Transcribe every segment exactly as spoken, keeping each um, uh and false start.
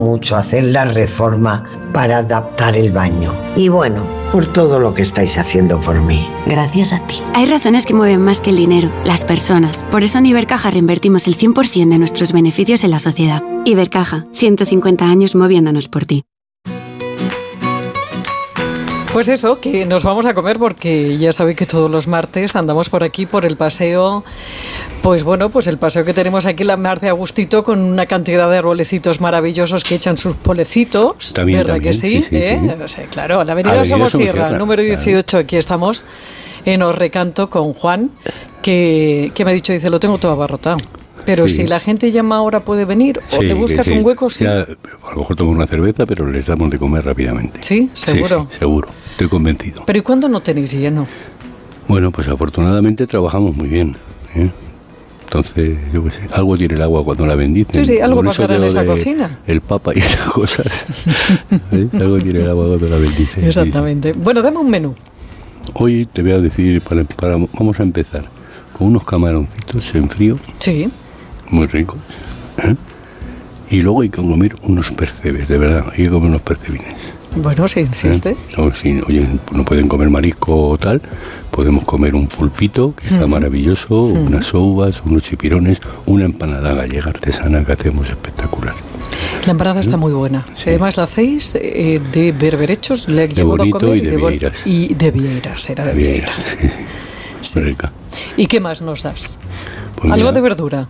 mucho hacer la reforma para adaptar el baño. Y bueno, por todo lo que estáis haciendo por mí. Gracias a ti. Hay razones que mueven más que el dinero, las personas. Por eso en Ibercaja reinvertimos el cien por ciento de nuestros beneficios en la sociedad. Ibercaja, ciento cincuenta años moviéndonos por ti. Pues eso, que nos vamos a comer porque ya sabéis que todos los martes andamos por aquí por el paseo, pues bueno, pues el paseo que tenemos aquí la mar de Agustito con una cantidad de arbolecitos maravillosos que echan sus polecitos, también, ¿verdad también, que sí? sí, sí, ¿Eh? sí. O sea, claro, la avenida, avenida Somosierra, Somosierra, número dieciocho, aquí estamos en Os Recanto con Juan, que, que me ha dicho, dice, lo tengo todo abarrotado. Pero sí. Si la gente llama ahora, ¿puede venir? ¿O sí, le buscas que, un hueco? Sí. Ya, a lo mejor tomo una cerveza, pero les damos de comer rápidamente. ¿Sí? ¿Seguro? Sí, sí, seguro. Estoy convencido. ¿Pero y cuándo no tenéis lleno? Bueno, pues afortunadamente trabajamos muy bien, ¿eh? Entonces, yo qué sé, algo tiene el agua cuando la bendicen. Sí, sí, algo pasará en esa cocina. El papa y esas cosas. ¿Eh? Algo tiene el agua cuando la bendicen. Exactamente. Sí, sí. Bueno, dame un menú. Hoy te voy a decir, para, para, vamos a empezar con unos camaroncitos en frío. Sí. Muy ricos, ¿eh? Y luego hay que comer unos percebes, de verdad, hay que comer unos percebines. Bueno, si insiste. ¿Eh? No, si, oye, no pueden comer marisco o tal, podemos comer un pulpito, que está mm. maravilloso, mm. unas uvas, unos chipirones, una empanada gallega artesana que hacemos espectacular. La empanada ¿Eh? Está muy buena. Sí. Además la hacéis eh, de berberechos, le he de llevado a comer. Y de, y de vieiras. Y de vieiras, era de vieiras. Sí, sí. Sí. Muy rica. ¿Y qué más nos das? Pues ¿Algo mira, de verdura?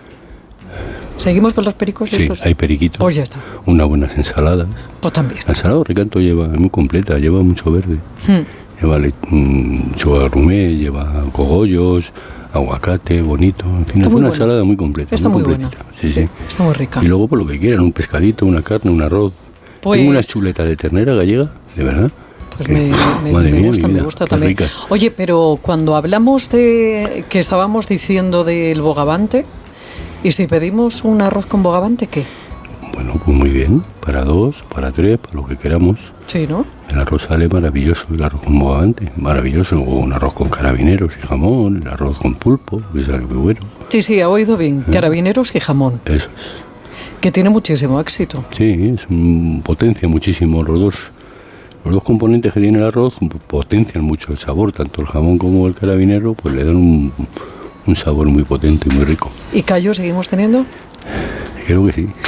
¿Seguimos con los pericos sí, estos? Hay periquitos. Pues ya está. Unas buenas ensaladas. Pues también. La ensalada Recanto lleva, es muy completa, lleva mucho verde. Hmm. Lleva lechuga rumé, lleva cogollos, aguacate, bonito. En fin, está es una buena. Ensalada muy completa. Está muy, muy buena. Sí, sí, sí. Está muy rica. Y luego por lo que quieran, un pescadito, una carne, un arroz. Pues... Tengo una chuleta de ternera gallega, de verdad. Pues me, me, me mía, gusta, me gusta también. Ricas. Oye, pero cuando hablamos de que estábamos diciendo del bogavante, ¿y si pedimos un arroz con bogavante, qué? Bueno, pues muy bien, para dos, para tres, para lo que queramos. Sí, ¿no? El arroz sale maravilloso, el arroz con bogavante, maravilloso. O un arroz con carabineros y jamón, el arroz con pulpo, que sale muy bueno. Sí, sí, ha oído bien, ¿Eh? Carabineros y jamón. Eso es. Que tiene muchísimo éxito. Sí, es un, potencia muchísimo los dos. Los dos componentes que tiene el arroz potencian mucho el sabor, tanto el jamón como el carabinero, pues le dan un, un sabor muy potente y muy rico. ¿Y callo seguimos teniendo? Creo que sí.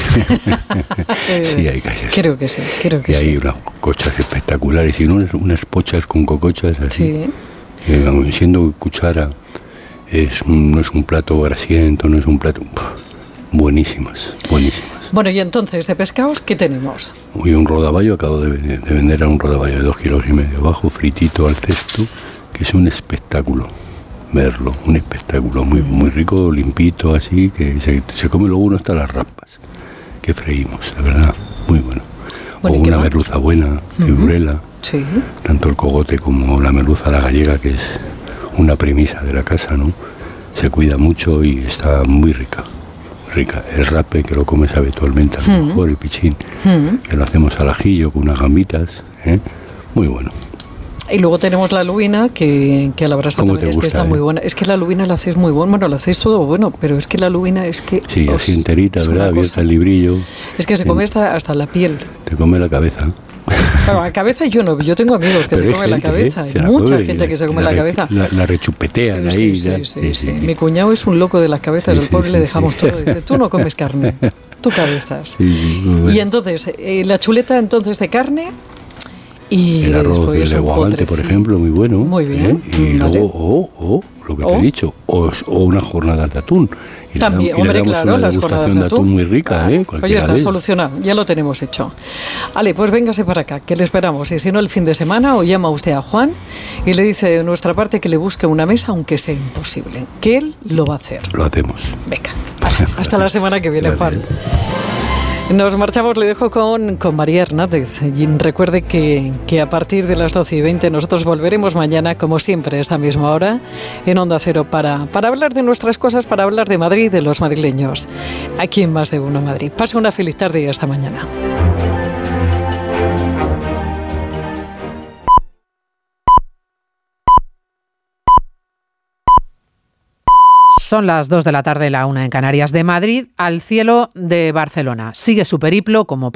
Sí, hay callos. Creo que sí, creo que y sí. hay unas cochas espectaculares y unas, unas pochas con cocochas así. Sí. Que, siendo cuchara, es un, no es un plato grasiento, no es un plato... Buenísimas, buenísimas. Bueno, y entonces, ¿de pescados qué tenemos? Hoy un rodaballo, acabo de, de vender a un rodaballo de dos kilos y medio abajo, fritito al cesto, que es un espectáculo verlo, un espectáculo muy muy rico, limpito, así, que se, se come luego uno hasta las raspas, que freímos, de verdad, muy bueno. Bueno, o una merluza buena, figurela, uh-huh. Sí. Tanto el cogote como la merluza a la gallega, que es una premisa de la casa, ¿no? Se cuida mucho y está muy rica. Rica. El rape, que lo comes habitualmente, a lo mejor, el pichín, uh-huh. que lo hacemos al ajillo con unas gambitas, ¿eh? Muy bueno. Y luego tenemos la lubina, que, que a la brasa también es gusta, que está eh? muy buena. Es que la lubina la hacéis muy buena, bueno, la hacéis todo bueno, pero es que la lubina es que... Sí, os, así enterita, ¿verdad? Abierta el librillo. Es que se come hasta, hasta la piel. Te come la cabeza. Claro, la cabeza yo no, yo tengo amigos que pero se comen gente, la cabeza, ¿eh? Hay mucha la gente que se come la, la cabeza. La, la rechupetean sí, ahí. Sí, ya, sí, sí, sí, sí. Mi cuñado es un loco de las cabezas, sí, el pobre sí, le dejamos sí. todo. Dice, tú no comes carne, tú cabezas. Sí, sí, bueno. Y entonces, eh, la chuleta entonces de carne y el arroz después de guagante, por ejemplo, muy bueno. Muy bien. ¿eh? Y vale. luego, o, o, lo que te oh. he dicho, o, o una jornada de atún. Y también, le, hombre, y le claro, las jornadas de atún. muy rica, ah, ¿eh? Pues ya está, solucionado, ya lo tenemos hecho. Vale, pues véngase para acá, que le esperamos. Y si no, el fin de semana, o llama usted a Juan y le dice de nuestra parte que le busque una mesa, aunque sea imposible, que él lo va a hacer. Lo hacemos. Venga, vale, hasta la semana que viene, Juan. Nos marchamos, le dejo con, con María Hernández. Y recuerde que, que a partir de las doce y veinte nosotros volveremos mañana, como siempre, a esta misma hora, en Onda Cero, para, para hablar de nuestras cosas, para hablar de Madrid y de los madrileños. Aquí en Más de Uno Madrid. Pase una feliz tarde y hasta mañana. Son las dos de la tarde, la una en Canarias. De Madrid al cielo de Barcelona. Sigue su periplo como